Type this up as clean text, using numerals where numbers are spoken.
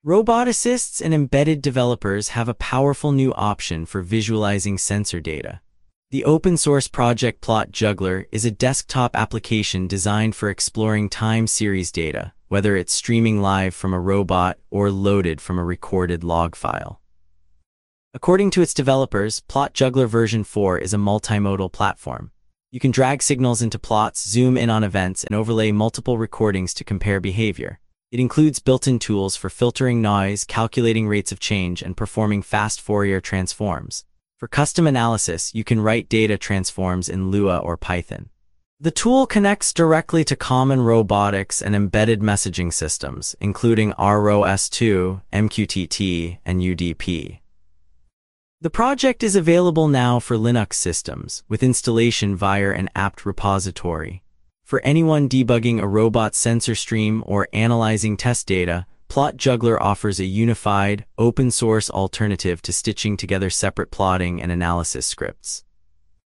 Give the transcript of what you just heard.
Roboticists and embedded developers have a powerful new option for visualizing sensor data. The open-source project Plot Juggler is a desktop application designed for exploring time series data, whether it's streaming live from a robot or loaded from a recorded log file. According to its developers, Plot Juggler version 4 is a multimodal platform. You can drag signals into plots, zoom in on events, and overlay multiple recordings to compare behavior. It includes built-in tools for filtering noise, calculating rates of change, and performing fast Fourier transforms. For custom analysis, you can write data transforms in Lua or Python. The tool connects directly to common robotics and embedded messaging systems, including ROS2, MQTT, and UDP. The project is available now for Linux systems, with installation via an apt repository. For anyone debugging a robot sensor stream or analyzing test data, Plot Juggler offers a unified, open-source alternative to stitching together separate plotting and analysis scripts.